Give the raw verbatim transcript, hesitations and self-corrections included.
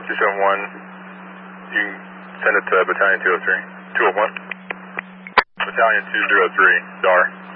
two seven one, you can send it to Battalion two oh three. two oh one. Battalion two oh three, D A R.